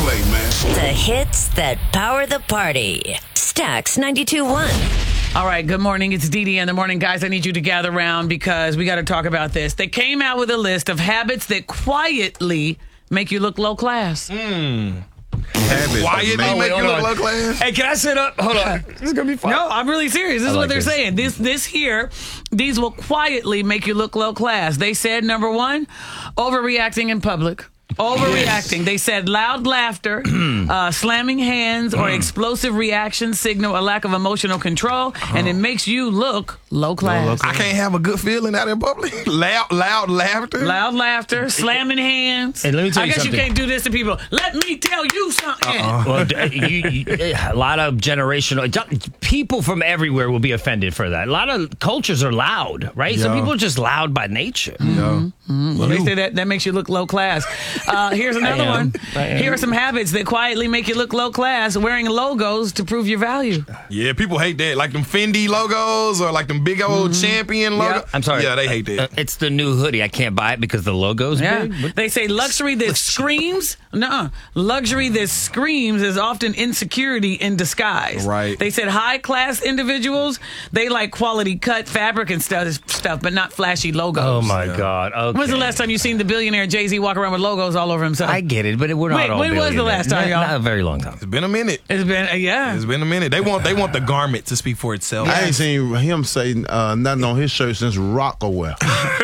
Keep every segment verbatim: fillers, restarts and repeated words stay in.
play, man. The hits that power the party. Stax ninety-two point one. All right, good morning. It's Dee Dee in the morning. Guys, I need you to gather around because we got to talk about this. They came out with a list of habits that quietly make you look low class. Mm. Habits. Why you Oh, make wait, you hold look on. low class? Hey, can I sit up? Hold on. This is going to be fun. No, I'm really serious. This is I what like they're this. saying. This this here, these will quietly make you look low class. They said, number one, overreacting in public. Overreacting. They said loud laughter, uh, slamming hands, or explosive reactions signal a lack of emotional control, and it makes you look low class. I can't have a good feeling out in public. loud, loud laughter. Loud laughter, slamming hands. And let me tell I you guess something. you can't do this to people. Let me tell you something. Well, d- you, you, a lot of generational people from everywhere will be offended for that. A lot of cultures are loud, right? Some Yeah. people are just loud by nature. Yeah. Well, they say that, that makes you look low class. Uh, here's another I am. one. I am. Here are some habits that quietly make you look low class. Wearing logos to prove your value. Yeah, people hate that. Like them Fendi logos or like them big old champion logos. Yep. I'm sorry. Yeah, they hate that. Uh, it's the new hoodie. I can't buy it because the logo's Yeah. big. But They say luxury that screams. No, luxury that screams is often insecurity in disguise. Right. They said high class individuals, they like quality cut fabric and stuff, stuff, but not flashy logos. oh my God. Okay. When's the last time you seen the billionaire Jay-Z walk around with logos all over himself? I get it, but we're not Wait, all when was the billionaires. last time, Not- y'all? Not a very long time. It's been a minute. It's been, uh, yeah. It's been a minute. They want they want the garment to speak for itself. I ain't seen him say uh, nothing on his shirt since Rockaway.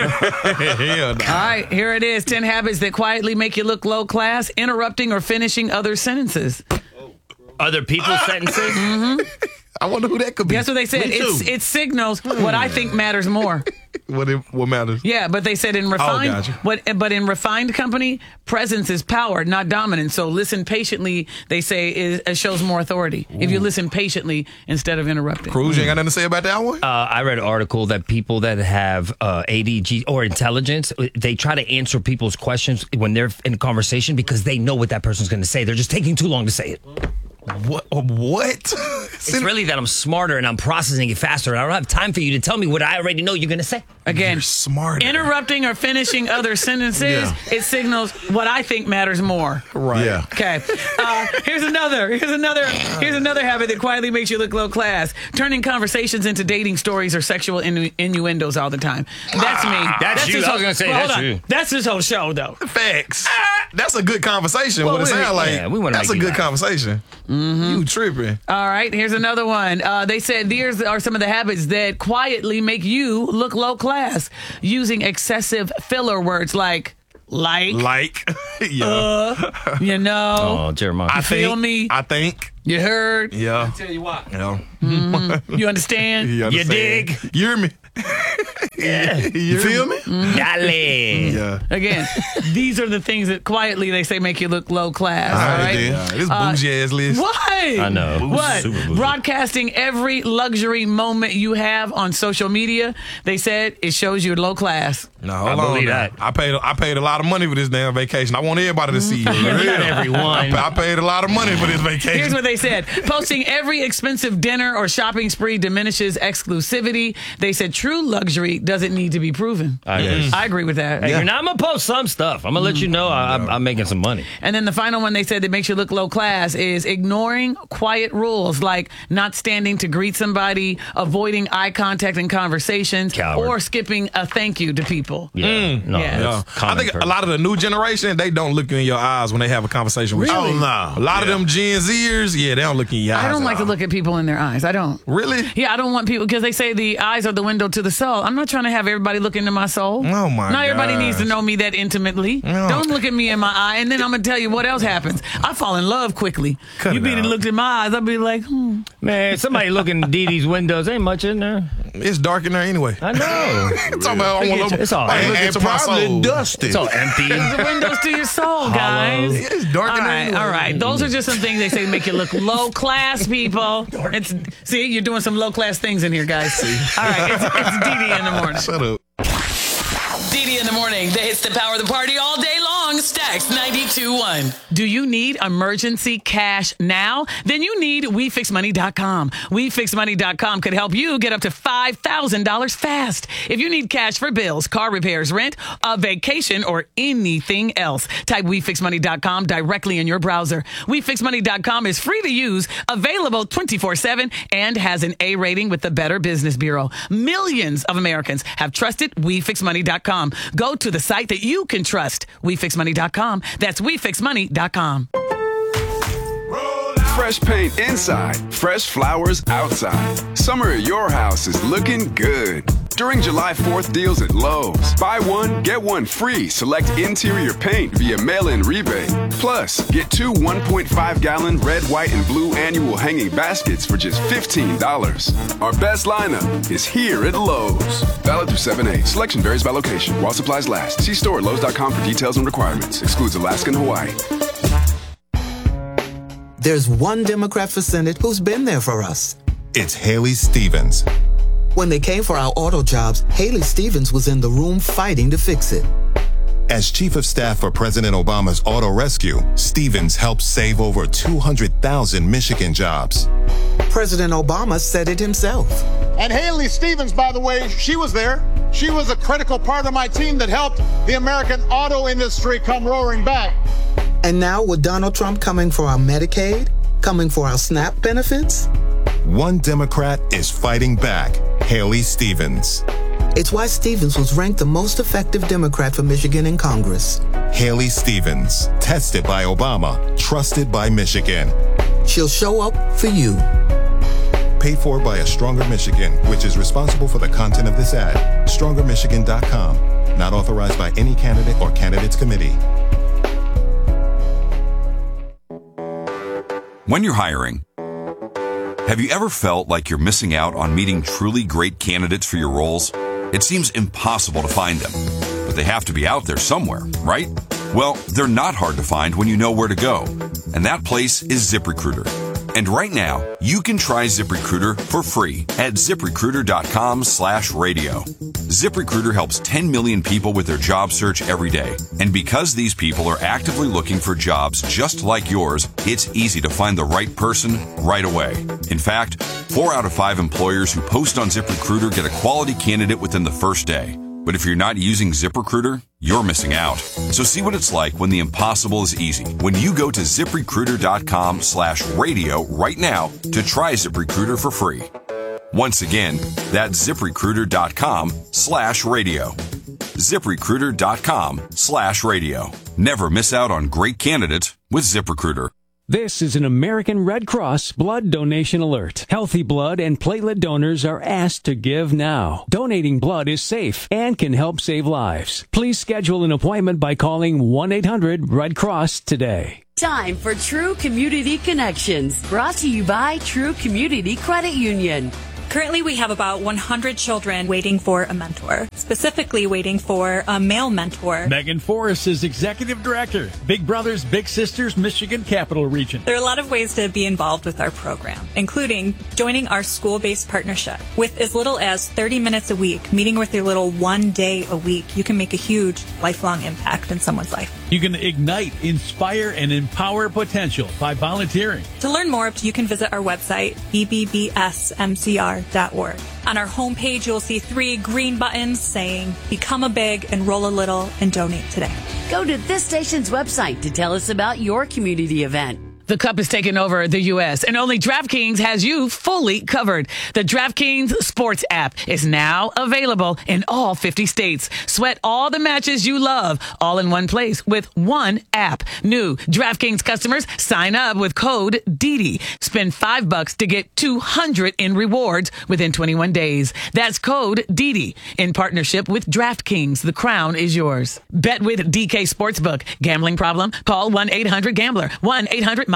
Hell nah. All right, here it is. ten habits that quietly make you look low class, interrupting or finishing other sentences. Other people's sentences? I wonder who that could be. Guess what they said? Me too. It's, it signals what I think matters more. What it, what matters? Yeah, but they said in refined, gotcha. what, but in refined company, presence is power, not dominance. So listen patiently, they say, is, it shows more authority. If you listen patiently instead of interrupting. Cruz, you ain't got nothing to say about that one? Uh, I read an article that people that have uh, A D G or intelligence, they try to answer people's questions when they're in conversation because they know what that person's going to say. They're just taking too long to say it. What? uh, What? It's really that I'm smarter and I'm processing it faster and I don't have time for you to tell me what I already know you're going to say. Again, You're smarter. interrupting or finishing other sentences, Yeah. it signals what I think matters more. Right. Yeah. Okay. Uh, here's another. Here's another. Here's another habit that quietly makes you look low class. Turning conversations into dating stories or sexual innu- innuendos all the time. That's me. That's you. this I whole- was gonna say, well, that's hold on. you. That's this whole show, though. Facts. That's a good conversation. Well, what it we- sounds like. yeah, we wanna That's make a you good laugh. conversation. You tripping. All right. Here's another one. Uh, they said these are some of the habits that quietly make you look low class. Using excessive filler words like like, Like, yeah. you know, Oh, Jeremiah. I feel think. me? I think. you heard, Yeah. tell you what. Yeah. you understand. You, understand. dig? You hear me? You Feel me? Dale. Yeah. Again, these are the things that quietly they say make you look low class. All right, right. then. Yeah, this bougie ass list. What? I know. What? Super bougie. Broadcasting every luxury moment you have on social media, they said it shows you low class. No, hold I on. believe now. that. I paid. I paid a lot of money for this damn vacation. I want everybody to see it. Not everyone. I paid a lot of money for this vacation. Here's what they said. Posting every expensive dinner or shopping spree diminishes exclusivity. They said true luxury doesn't need to be proven. I guess. I agree with that. Hey, you're not, I'm going to post some stuff. I'm going to let you know I, I'm, I'm making some money. And then the final one they said that makes you look low class is ignoring quiet rules like not standing to greet somebody, avoiding eye contact in conversations, Coward. or skipping a thank you to people. Yeah. No, Yeah. Yeah. that's I common think for- a lot of the new generation, they don't look you in your eyes when they have a conversation with Really? you. Oh, no. A lot of Yeah. them Gen Zers, yeah, they don't look in your eyes. I don't at like to all. look at people in their eyes. I don't. Really? Yeah, I don't want people because they say the eyes are the window to the soul. I'm not trying to have everybody look into my soul. Oh, my Not everybody gosh. needs to know me that intimately. No. Don't look at me in my eye, and then I'm gonna tell you what else happens. I fall in love quickly. Cut you it be out. looked in my eyes, I'll be like, hmm. Man, somebody looking at Dee Dee's windows. Ain't much in there. It's dark in there anyway. I know. It's all about, I wanna- It's all- I And, look and into my probably soul. dusty. It's all empty. The windows to your soul, guys. Yeah, it's dark All in there right, anyway. all right. Those are just some things they say make you look low class, people. It's see, you're doing some low class things in here, guys. All right, it's, it's Dee Dee in the morning. Shut up. Dee Dee in the morning. That hits the power of the party all day long. on Stacks ninety-two point one. Do you need emergency cash now? Then you need we fix money dot com. we fix money dot com could help you get up to five thousand dollars fast. If you need cash for bills, car repairs, rent, a vacation, or anything else, type we fix money dot com directly in your browser. we fix money dot com is free to use, available twenty-four seven, and has an A rating with the Better Business Bureau. Millions of Americans have trusted we fix money dot com. Go to the site that you can trust, we fix money dot com. That's we fix money dot com. Fresh paint inside, fresh flowers outside. Summer at your house is looking good. During July fourth deals at Lowe's, buy one, get one free. Select interior paint via mail-in rebate. Plus, get two one point five gallon red, white, and blue annual hanging baskets for just fifteen dollars. Our best lineup is here at Lowe's. Valid through seven eight. Selection varies by location. While supplies last. See store at Lowe's dot com for details and requirements. Excludes Alaska and Hawaii. There's one Democrat for Senate who's been there for us. It's Haley Stevens. When they came for our auto jobs, Haley Stevens was in the room fighting to fix it. As Chief of Staff for President Obama's Auto Rescue, Stevens helped save over two hundred thousand Michigan jobs. President Obama said it himself. And Haley Stevens, by the way, she was there. She was a critical part of my team that helped the American auto industry come roaring back. And now with Donald Trump coming for our Medicaid, coming for our SNAP benefits? One Democrat is fighting back, Haley Stevens. It's why Stevens was ranked the most effective Democrat for Michigan in Congress. Haley Stevens, tested by Obama, trusted by Michigan. She'll show up for you. Paid for by A Stronger Michigan, which is responsible for the content of this ad. stronger michigan dot com. Not authorized by any candidate or candidates committee. When you're hiring, have you ever felt like you're missing out on meeting truly great candidates for your roles? It seems impossible to find them, but they have to be out there somewhere, right? Well, they're not hard to find when you know where to go, and that place is ZipRecruiter. And right now, you can try ZipRecruiter for free at ZipRecruiter dot com slash radio. ZipRecruiter helps ten million people with their job search every day. And because these people are actively looking for jobs just like yours, it's easy to find the right person right away. In fact, four out of five employers who post on ZipRecruiter get a quality candidate within the first day. But if you're not using ZipRecruiter, you're missing out. So see what it's like when the impossible is easy. When you go to ZipRecruiter dot com slash radio right now to try ZipRecruiter for free. Once again, that's ZipRecruiter dot com slash radio. ZipRecruiter dot com slash radio. Never miss out on great candidates with ZipRecruiter. This is an American Red Cross blood donation alert. Healthy blood and platelet donors are asked to give now. Donating blood is safe and can help save lives. Please schedule an appointment by calling one eight hundred red cross today. Time for True Community Connections, brought to you by True Community Credit Union. Currently, we have about one hundred children waiting for a mentor, specifically waiting for a male mentor. Megan Forrest is Executive Director, Big Brothers Big Sisters Michigan Capital Region. There are a lot of ways to be involved with our program, including joining our school-based partnership. With as little as thirty minutes a week, meeting with your little one day a week, you can make a huge lifelong impact in someone's life. You can ignite, inspire, and empower potential by volunteering. To learn more, you can visit our website, b b b s m c r dot org. On our homepage, you'll see three green buttons saying, Become a Big, Enroll a Little, and Donate Today. Go to this station's website to tell us about your community event. The Cup is taking over the U S, and only DraftKings has you fully covered. The DraftKings Sports app is now available in all fifty states. Sweat all the matches you love, all in one place with one app. New DraftKings customers sign up with code D D. Spend five bucks to get two hundred in rewards within twenty-one days. That's code D D in partnership with DraftKings. The crown is yours. Bet with D K Sportsbook. Gambling problem? Call one eight hundred gambler. one eight hundred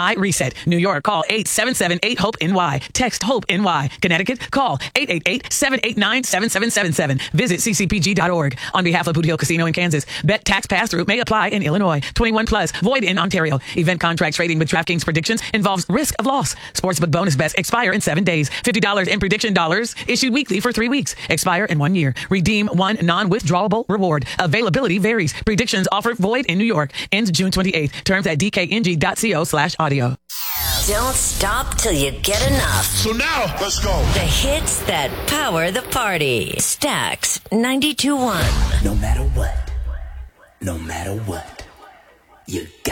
My Reset. New York, call eight seven seven eight HOPE N Y. Text HOPE N Y. Connecticut, call eight eight eight seven eight nine seven seven seven seven. Visit c c p g dot org. On behalf of Boot Hill Casino in Kansas, bet tax pass-through may apply in Illinois. twenty-one plus, void in Ontario. Event contract trading with DraftKings predictions involves risk of loss. Sportsbook bonus bets expire in seven days. fifty dollars in prediction dollars issued weekly for three weeks. Expire in one year. Redeem one non-withdrawable reward. Availability varies. Predictions offered void in New York. Ends June twenty-eighth. Terms at d k n g dot co slash audio. Don't stop till you get enough. So now, let's go. The hits that power the party. Stax ninety-two point one. No matter what, no matter what, you got